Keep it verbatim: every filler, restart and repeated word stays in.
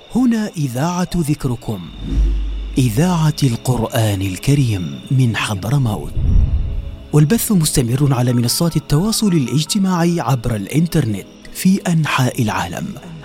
هنا إذاعة ذكركم، إذاعة القرآن الكريم من حضرموت، والبث مستمر على منصات التواصل الاجتماعي عبر الإنترنت في أنحاء العالم.